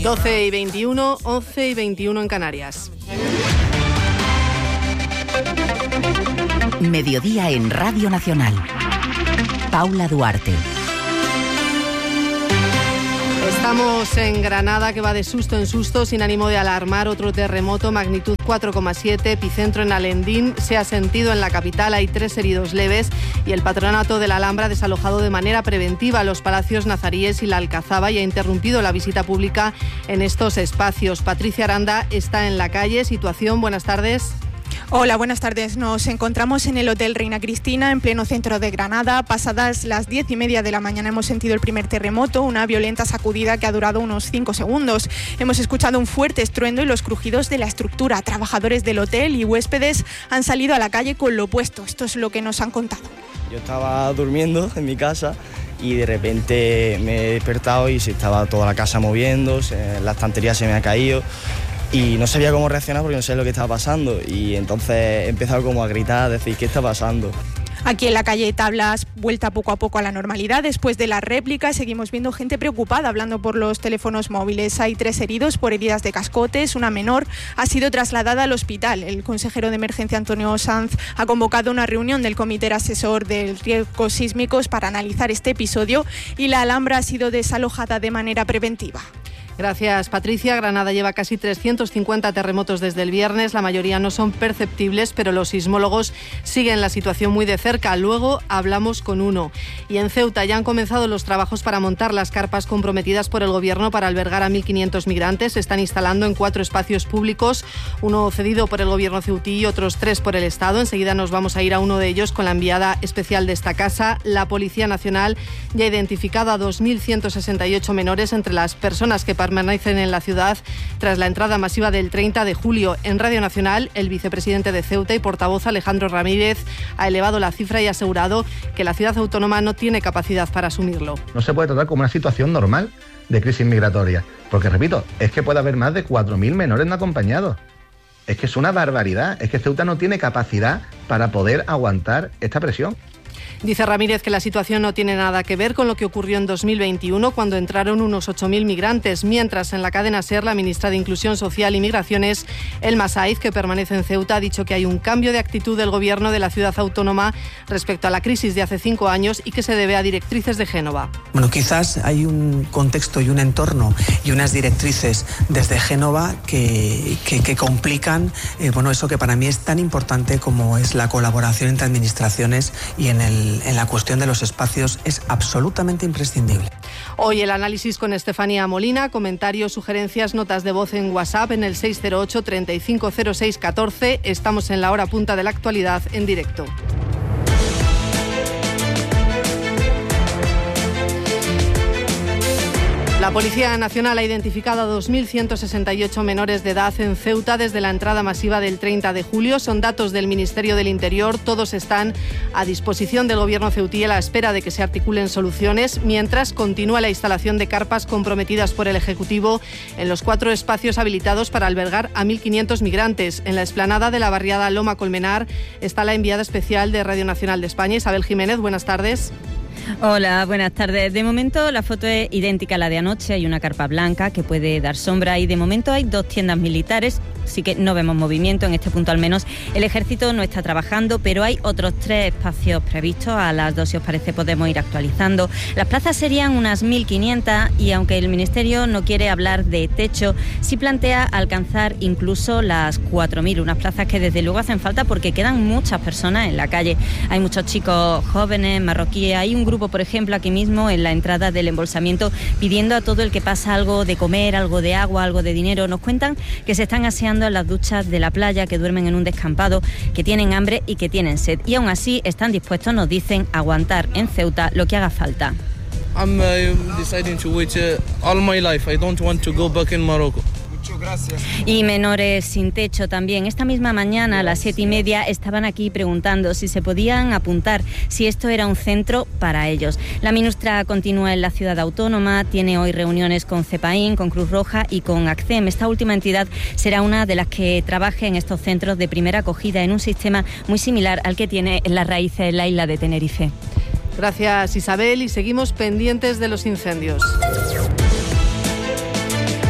12:21, 11:21 en Canarias. Mediodía en Radio Nacional. Paula Duarte. Estamos en Granada, que va de susto en susto, sin ánimo de alarmar. Otro terremoto, magnitud 4,7, epicentro en Alendín. Se ha sentido en la capital, hay 3 heridos leves y el Patronato de la Alhambra ha desalojado de manera preventiva los palacios nazaríes y la Alcazaba y ha interrumpido la visita pública en estos espacios. Patricia Aranda está en la calle. Situación, buenas tardes. Hola, buenas tardes. Nos encontramos en el Hotel Reina Cristina, en pleno centro de Granada. Pasadas las 10:30 de la mañana hemos sentido el primer terremoto, una violenta sacudida que ha durado unos 5 segundos. Hemos escuchado un fuerte estruendo y los crujidos de la estructura. Trabajadores del hotel y huéspedes han salido a la calle con lo opuesto. Esto es lo que nos han contado. Yo estaba durmiendo en mi casa y de repente me he despertado y se estaba toda la casa moviendo, la estantería se me ha caído. Y no sabía cómo reaccionar porque no sabía lo que estaba pasando y entonces he empezado como a gritar, a decir, ¿qué está pasando? Aquí en la calle Tablas, vuelta poco a poco a la normalidad. Después de la réplica seguimos viendo gente preocupada hablando por los teléfonos móviles. Hay 3 heridos por heridas de cascotes, una menor ha sido trasladada al hospital. El consejero de emergencia Antonio Sanz ha convocado una reunión del Comité Asesor de Riesgos Sísmicos para analizar este episodio y la Alhambra ha sido desalojada de manera preventiva. Gracias, Patricia. Granada lleva casi 350 terremotos desde el viernes. La mayoría no son perceptibles, pero los sismólogos siguen la situación muy de cerca. Luego hablamos con uno. Y en Ceuta ya han comenzado los trabajos para montar las carpas comprometidas por el Gobierno para albergar a 1.500 migrantes. Se están instalando en 4 espacios públicos, uno cedido por el Gobierno ceutí y otros 3 por el Estado. Enseguida nos vamos a ir a uno de ellos con la enviada especial de esta casa. La Policía Nacional ya ha identificado a 2.168 menores entre las personas que permanecen en la ciudad tras la entrada masiva del 30 de julio. En Radio Nacional, el vicepresidente de Ceuta y portavoz Alejandro Ramírez ha elevado la cifra y ha asegurado que la ciudad autónoma no tiene capacidad para asumirlo. No se puede tratar como una situación normal de crisis migratoria, porque repito, es que puede haber más de 4.000 menores no acompañados. Es que es una barbaridad, es que Ceuta no tiene capacidad para poder aguantar esta presión. Dice Ramírez que la situación no tiene nada que ver con lo que ocurrió en 2021, cuando entraron unos 8.000 migrantes, mientras en la cadena SER la ministra de Inclusión Social y Migraciones, Elma Saiz, que permanece en Ceuta, ha dicho que hay un cambio de actitud del Gobierno de la ciudad autónoma respecto a la crisis de hace 5 años y que se debe a directrices de Génova. Bueno, quizás hay un contexto y un entorno y unas directrices desde Génova que complican eso que para mí es tan importante como es la colaboración entre administraciones y en la cuestión de los espacios es absolutamente imprescindible. Hoy el análisis con Estefanía Molina, comentarios, sugerencias, notas de voz en WhatsApp en el 608 3506 14. Estamos en la hora punta de la actualidad en directo. La Policía Nacional ha identificado a 2.168 menores de edad en Ceuta desde la entrada masiva del 30 de julio. Son datos del Ministerio del Interior. Todos están a disposición del Gobierno ceutí a la espera de que se articulen soluciones, mientras continúa la instalación de carpas comprometidas por el Ejecutivo en los 4 espacios habilitados para albergar a 1.500 migrantes. En la explanada de la barriada Loma Colmenar está la enviada especial de Radio Nacional de España, Isabel Jiménez. Buenas tardes. Hola, buenas tardes. De momento la foto es idéntica a la de anoche. Hay una carpa blanca que puede dar sombra y de momento hay 2 tiendas militares, así que no vemos movimiento en este punto al menos. El ejército no está trabajando, pero hay otros 3 espacios previstos. A las 2, si os parece, podemos ir actualizando. Las plazas serían unas 1.500 y aunque el Ministerio no quiere hablar de techo, sí plantea alcanzar incluso las 4.000, unas plazas que desde luego hacen falta porque quedan muchas personas en la calle. Hay muchos chicos jóvenes, marroquíes, hay un grupo, por ejemplo, aquí mismo en la entrada del embolsamiento pidiendo a todo el que pasa algo de comer, algo de agua, algo de dinero. Nos cuentan que se están aseando en las duchas de la playa, que duermen en un descampado, que tienen hambre y que tienen sed. Y aún así están dispuestos, nos dicen, a aguantar en Ceuta lo que haga falta. I'm deciding to wait all my life. I don't want to go back in Morocco. Y menores sin techo también. Esta misma mañana a las 7:30 estaban aquí preguntando si se podían apuntar, si esto era un centro para ellos. La ministra continúa en la ciudad autónoma, tiene hoy reuniones con CEPAIN, con Cruz Roja y con ACCEM. Esta última entidad será una de las que trabaje en estos centros de primera acogida en un sistema muy similar al que tiene en las raíces en la isla de Tenerife. Gracias, Isabel, y seguimos pendientes de los incendios.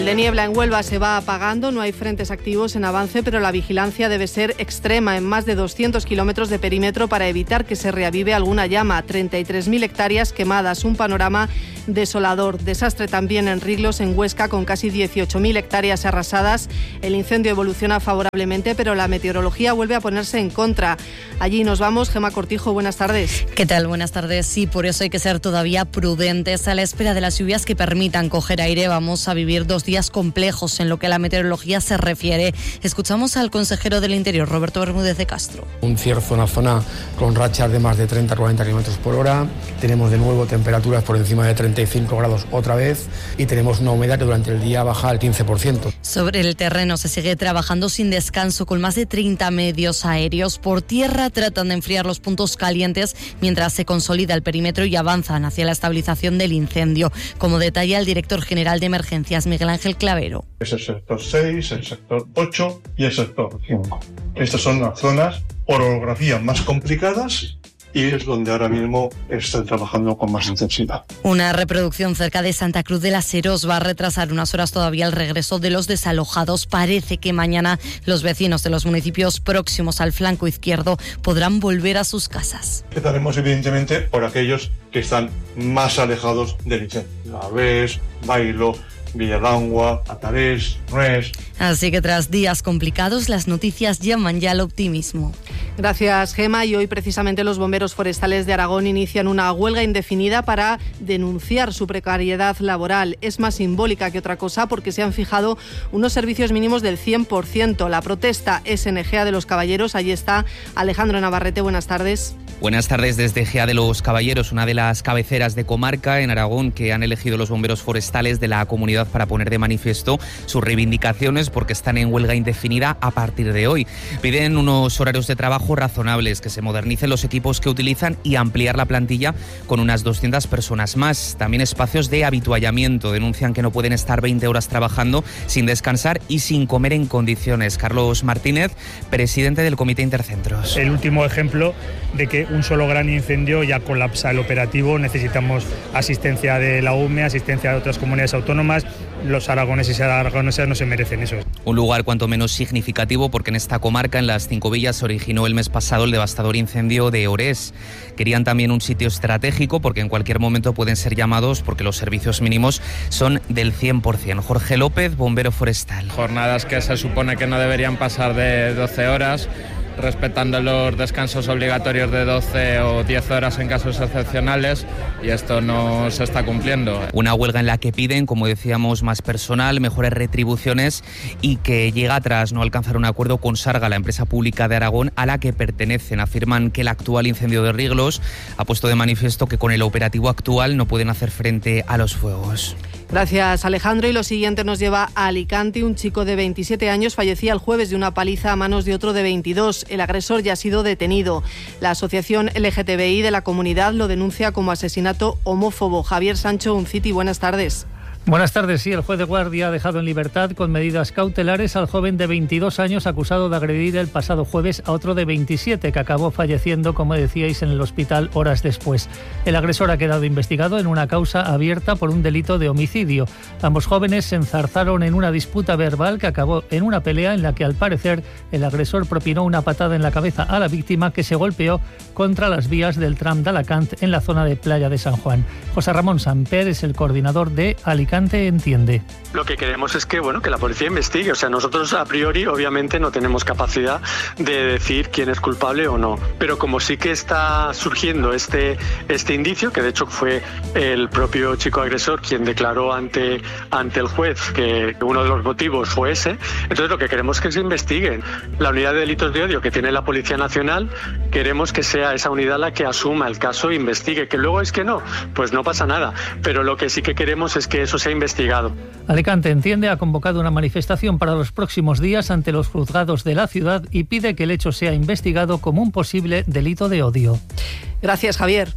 La niebla en Huelva se va apagando, no hay frentes activos en avance, pero la vigilancia debe ser extrema en más de 200 kilómetros de perímetro para evitar que se reavive alguna llama. 33.000 hectáreas quemadas, un panorama desolador. Desastre también en Riglos, en Huesca, con casi 18.000 hectáreas arrasadas. El incendio evoluciona favorablemente, pero la meteorología vuelve a ponerse en contra. Allí nos vamos. Gemma Cortijo, buenas tardes. ¿Qué tal? Buenas tardes. Sí, por eso hay que ser todavía prudentes. A la espera de las lluvias que permitan coger aire, vamos a vivir 2 días complejos en lo que a la meteorología se refiere. Escuchamos al consejero del Interior, Roberto Bermúdez de Castro. Un cierzo en la zona con rachas de más de 30-40 km por hora. Tenemos de nuevo temperaturas por encima de 35 grados otra vez y tenemos una humedad que durante el día baja al 15%. Sobre el terreno se sigue trabajando sin descanso con más de 30 medios aéreos. Por tierra tratan de enfriar los puntos calientes mientras se consolida el perímetro y avanzan hacia la estabilización del incendio, como detalla el director general de Emergencias, Miguel Ángel Clavero. Es el sector 6, el sector 8 y el sector 5. Estas son las zonas por orografía más complicadas y es donde ahora mismo están trabajando con más intensidad. Una reproducción cerca de Santa Cruz de las Heros va a retrasar unas horas todavía el regreso de los desalojados. Parece que mañana los vecinos de los municipios próximos al flanco izquierdo podrán volver a sus casas. Empezaremos evidentemente por aquellos que están más alejados del incendio. Alavés, Bailo, Villalangua, Atarés, Nuez. Así que tras días complicados, las noticias llaman ya al optimismo. Gracias, Gemma. Y hoy precisamente los bomberos forestales de Aragón inician una huelga indefinida para denunciar su precariedad laboral. Es más simbólica que otra cosa porque se han fijado unos servicios mínimos del 100%. La protesta es en Ejea de los Caballeros. Allí está Alejandro Navarrete. Buenas tardes. Buenas tardes desde Ejea de los Caballeros, una de las cabeceras de comarca en Aragón que han elegido los bomberos forestales de la comunidad para poner de manifiesto sus reivindicaciones porque están en huelga indefinida a partir de hoy. Piden unos horarios de trabajo razonables, que se modernicen los equipos que utilizan y ampliar la plantilla con unas 200 personas más. También espacios de habituallamiento. Denuncian que no pueden estar 20 horas trabajando sin descansar y sin comer en condiciones. Carlos Martínez, presidente del Comité Intercentros. El último ejemplo de que un solo gran incendio ya colapsa el operativo. Necesitamos asistencia de la UME, asistencia de otras comunidades autónomas. Los aragoneses y aragonesas no se merecen eso. Un lugar cuanto menos significativo porque en esta comarca, en las Cinco Villas, se originó el mes pasado el devastador incendio de Orés. Querían también un sitio estratégico porque en cualquier momento pueden ser llamados porque los servicios mínimos son del 100%. Jorge López, bombero forestal. Jornadas que se supone que no deberían pasar de 12 horas, respetando los descansos obligatorios de 12 o 10 horas en casos excepcionales, y esto no se está cumpliendo. Una huelga en la que piden, como decíamos, más personal, mejores retribuciones y que llega tras no alcanzar un acuerdo con Sarga, la empresa pública de Aragón a la que pertenecen. Afirman que el actual incendio de Riglos ha puesto de manifiesto que con el operativo actual no pueden hacer frente a los fuegos. Gracias, Alejandro. Y lo siguiente nos lleva a Alicante. Un chico de 27 años fallecía el jueves de una paliza a manos de otro de 22. El agresor ya ha sido detenido. La asociación LGTBI de la comunidad lo denuncia como asesinato homófobo. Javier Sancho, Uncity, buenas tardes. Buenas tardes. Sí, el juez de guardia ha dejado en libertad con medidas cautelares al joven de 22 años acusado de agredir el pasado jueves a otro de 27 que acabó falleciendo, como decíais, en el hospital horas después. El agresor ha quedado investigado en una causa abierta por un delito de homicidio. Ambos jóvenes se enzarzaron en una disputa verbal que acabó en una pelea en la que, al parecer, el agresor propinó una patada en la cabeza a la víctima, que se golpeó contra las vías del tram de Alacant en la zona de Playa de San Juan. José Ramón Samper es el coordinador de Alicante Entiende. Lo que queremos es que la policía investigue. O sea, nosotros a priori obviamente no tenemos capacidad de decir quién es culpable o no. Pero como sí que está surgiendo este indicio, que de hecho fue el propio chico agresor quien declaró ante el juez que uno de los motivos fue ese, entonces lo que queremos es que se investiguen. La unidad de delitos de odio que tiene la Policía Nacional, queremos que sea esa unidad la que asuma el caso e investigue. Que luego es que no, pues no pasa nada. Pero lo que sí que queremos es que eso sea investigado. Alicante Entiende ha convocado una manifestación para los próximos días ante los juzgados de la ciudad y pide que el hecho sea investigado como un posible delito de odio. Gracias, Javier.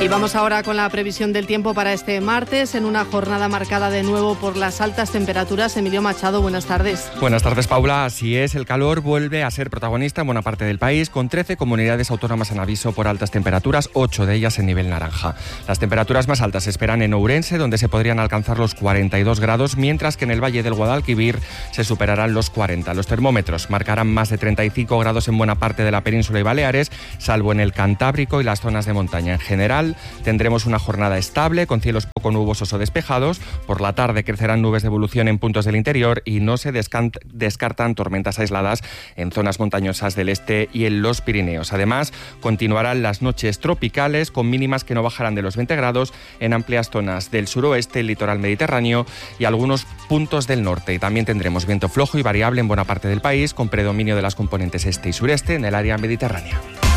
Y vamos ahora con la previsión del tiempo para este martes, en una jornada marcada de nuevo por las altas temperaturas. Emilio Machado, buenas tardes. Buenas tardes, Paula. Así es, el calor vuelve a ser protagonista en buena parte del país, con 13 comunidades autónomas en aviso por altas temperaturas, 8 de ellas en nivel naranja. Las temperaturas más altas se esperan en Ourense, donde se podrían alcanzar los 42 grados, mientras que en el Valle del Guadalquivir se superarán los 40. Los termómetros marcarán más de 35 grados en buena parte de la península y Baleares, salvo en el Cantábrico y las zonas de montaña. En general, tendremos una jornada estable, con cielos poco nubosos o despejados. Por la tarde crecerán nubes de evolución en puntos del interior y no se descartan tormentas aisladas en zonas montañosas del este y en los Pirineos. Además, continuarán las noches tropicales, con mínimas que no bajarán de los 20 grados en amplias zonas del suroeste, el litoral mediterráneo y algunos puntos del norte. Y también tendremos viento flojo y variable en buena parte del país, con predominio de las componentes este y sureste en el área mediterránea.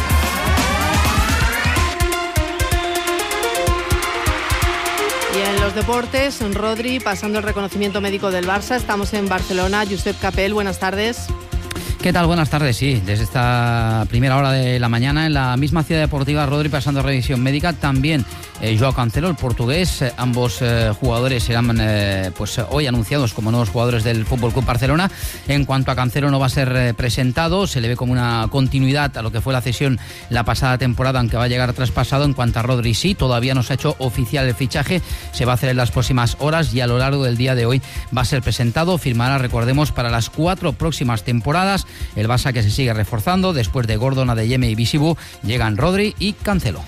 Y en los deportes, Rodri, pasando el reconocimiento médico del Barça, estamos en Barcelona. Josep Capel, buenas tardes. ¿Qué tal? Buenas tardes, sí. Desde esta primera hora de la mañana, en la misma ciudad deportiva, Rodri pasando revisión médica. También Joao Cancelo, el portugués. Ambos jugadores serán hoy anunciados como nuevos jugadores del FC Barcelona. En cuanto a Cancelo, no va a ser presentado. Se le ve como una continuidad a lo que fue la cesión la pasada temporada, aunque va a llegar traspasado. En cuanto a Rodri, sí, todavía no se ha hecho oficial el fichaje. Se va a hacer en las próximas horas y a lo largo del día de hoy va a ser presentado. Firmará, recordemos, para las 4 próximas temporadas. El Barça, que se sigue reforzando. Después de Gordon, Adeyemi y Visibu, llegan Rodri y Cancelo.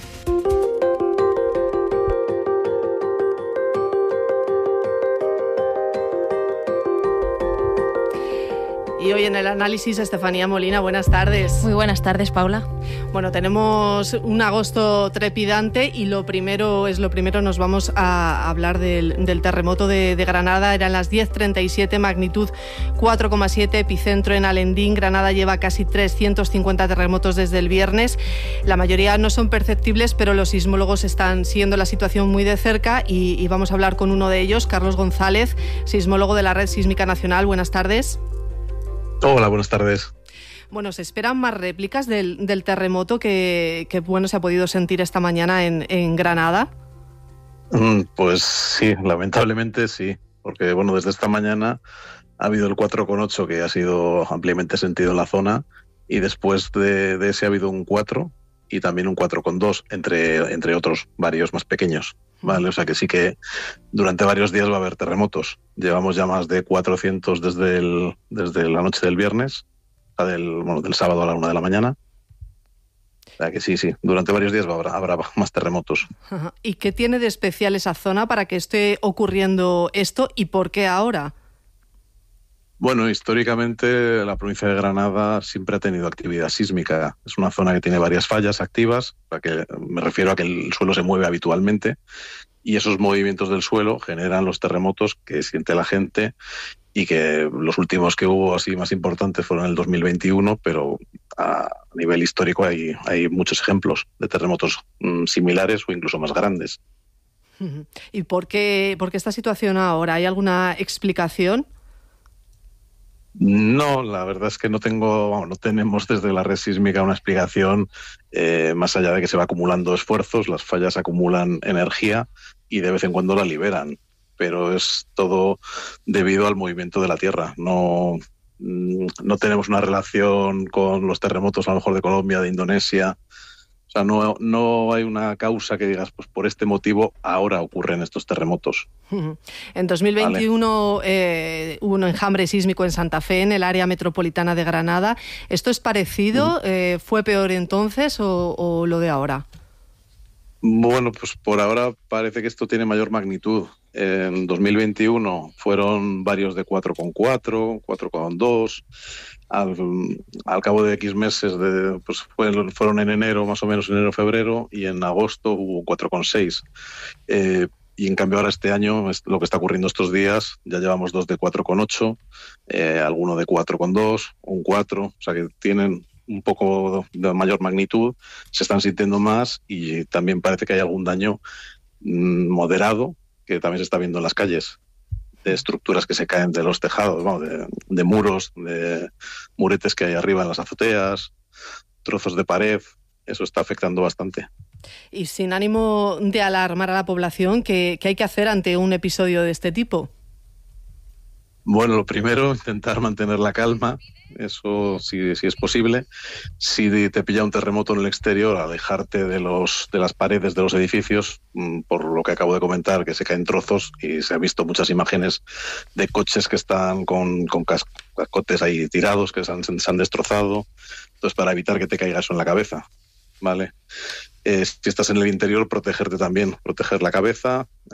Y hoy en el análisis, Estefanía Molina, buenas tardes. Muy buenas tardes, Paula. Bueno, tenemos un agosto trepidante y lo primero nos vamos a hablar del terremoto de Granada. Eran las 10:37, magnitud 4,7, epicentro en Alendín. Granada lleva casi 350 terremotos desde el viernes. La mayoría no son perceptibles, pero los sismólogos están siguiendo la situación muy de cerca y vamos a hablar con uno de ellos, Carlos González, sismólogo de la Red Sísmica Nacional. Buenas tardes. Hola, buenas tardes. Bueno, ¿se esperan más réplicas del terremoto que se ha podido sentir esta mañana en Granada? Pues sí, lamentablemente sí, porque desde esta mañana ha habido el 4,8 que ha sido ampliamente sentido en la zona, y después de ese ha habido un 4 y también un 4,2, entre otros varios más pequeños. Vale, o sea que sí que durante varios días va a haber terremotos. Llevamos ya más de 400 desde la noche del viernes, del sábado a la 1 de la mañana. O sea que sí, durante varios días habrá más terremotos. ¿Y qué tiene de especial esa zona para que esté ocurriendo esto y por qué ahora? Bueno, históricamente la provincia de Granada siempre ha tenido actividad sísmica. Es una zona que tiene varias fallas activas, a que me refiero a que el suelo se mueve habitualmente, y esos movimientos del suelo generan los terremotos que siente la gente, y que los últimos que hubo así más importantes fueron en el 2021, pero a nivel histórico hay muchos ejemplos de terremotos similares o incluso más grandes. ¿Y por qué esta situación ahora? ¿Hay alguna explicación? No, la verdad es que no tenemos desde la red sísmica una explicación más allá de que se va acumulando esfuerzos, las fallas acumulan energía y de vez en cuando la liberan, pero es todo debido al movimiento de la Tierra. No tenemos una relación con los terremotos a lo mejor de Colombia, de Indonesia. O sea, no hay una causa que digas, pues por este motivo ahora ocurren estos terremotos. En 2021 hubo un enjambre sísmico en Santa Fe, en el área metropolitana de Granada. ¿Esto es parecido? ¿Fue peor entonces o lo de ahora? Bueno, pues por ahora parece que esto tiene mayor magnitud. En 2021 fueron varios de 4,4, 4,2. Al cabo de X meses, fueron en enero, más o menos enero-febrero, y en agosto hubo 4,6. Y en cambio ahora este año, lo que está ocurriendo estos días, ya llevamos 2 de 4,8, alguno de 4,2, un 4, o sea que tienen un poco de mayor magnitud, se están sintiendo más, y también parece que hay algún daño moderado que también se está viendo en las calles, de estructuras que se caen de los tejados, de muros, de muretes que hay arriba en las azoteas, trozos de pared. Eso está afectando bastante. Y sin ánimo de alarmar a la población, ¿qué hay que hacer ante un episodio de este tipo? Bueno, lo primero, intentar mantener la calma, eso si es posible. Si te pilla un terremoto en el exterior, alejarte de las paredes de los edificios, por lo que acabo de comentar, que se caen trozos, y se han visto muchas imágenes de coches que están con cascotes ahí tirados, que se han destrozado. Entonces, para evitar que te caiga eso en la cabeza, ¿vale? Si estás en el interior, protegerte también, proteger la cabeza,